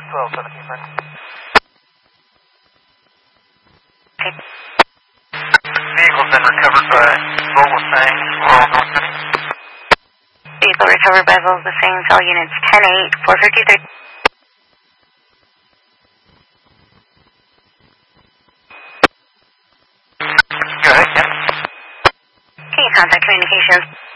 1217, friend. Okay. Vehicle's been recovered by Volvo-Sang, Laurel, North City. Vehicle recovered by Volvo-Sang, all units 10-8, 453. Go ahead, yeah. Okay, contact communications.